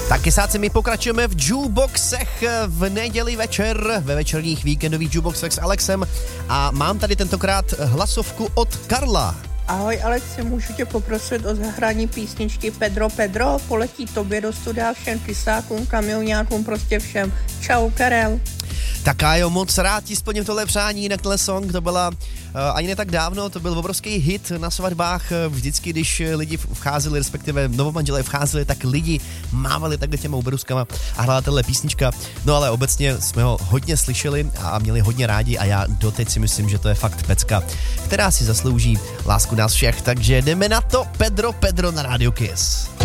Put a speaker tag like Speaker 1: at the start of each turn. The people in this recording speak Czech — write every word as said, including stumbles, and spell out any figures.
Speaker 1: Tak kysáci, my pokračujeme v jukeboxech v neděli večer, ve večerních víkendových jukeboxech s Alexem a mám tady tentokrát hlasovku od Karla.
Speaker 2: Ahoj Alexi, můžu tě poprosit o zahrání písničky Pedro Pedro, poletí tobě do studia všem kysákům, kamioňákům, prostě všem. Čau, Karel.
Speaker 1: Tak a jo, moc rád ti splním tohle přání, jinak tenhle song, to byla uh, ani ne tak dávno, to byl obrovský hit na svatbách, vždycky, když lidi vcházeli, respektive novomanželé vcházeli, tak lidi mávali takhle těma uberuskama a hrála tahle písnička, no ale obecně jsme ho hodně slyšeli a měli hodně rádi a já doteď si myslím, že to je fakt pecka, která si zaslouží lásku nás všech, takže jdeme na to, Pedro Pedro na Radio Kiss.